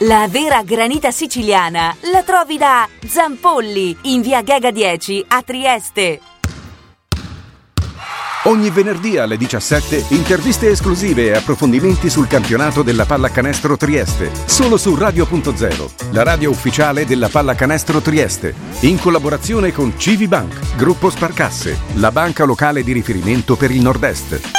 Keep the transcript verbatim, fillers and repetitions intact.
La vera granita siciliana la trovi da Zampolli, in via Gega dieci a Trieste. Ogni venerdì alle diciassette interviste esclusive e approfondimenti sul campionato della pallacanestro Trieste. Solo su Radio Punto Zero, la radio ufficiale della pallacanestro Trieste. In collaborazione con Civibank, Gruppo Sparcasse, la banca locale di riferimento per il Nord-Est.